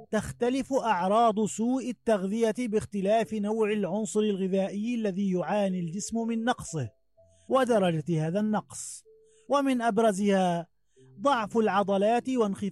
تختلف أعراض سوء التغذية باختلاف نوع العنصر الغذائي الذي يعاني الجسم من نقصه ودرجة هذا النقص، ومن أبرزها ضعف العضلات وانخفاض